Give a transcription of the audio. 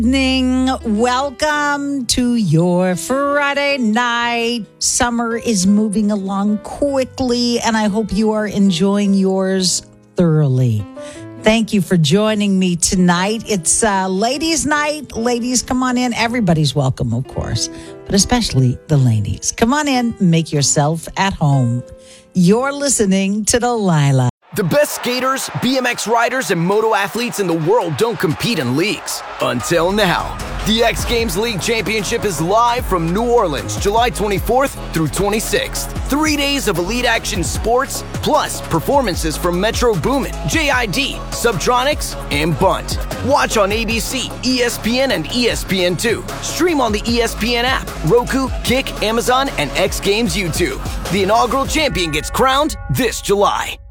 Evening. Welcome to your Friday night. Summer is moving along quickly, and I hope you are enjoying yours thoroughly. Thank you for joining me tonight. It's ladies' night. Ladies, come on in. Everybody's welcome, of course, but especially the ladies. Come on in. Make yourself at home. You're listening to Delilah. The best skaters, BMX riders, and moto athletes in the world don't compete in leagues. Until now. The X Games League Championship is live from New Orleans, July 24th through 26th. 3 days of elite action sports, plus performances from Metro Boomin, JID, Subtronics, and Bunt. Watch on ABC, ESPN, and ESPN2. Stream on the ESPN app, Roku, Kick, Amazon, and X Games YouTube. The inaugural champion gets crowned this July.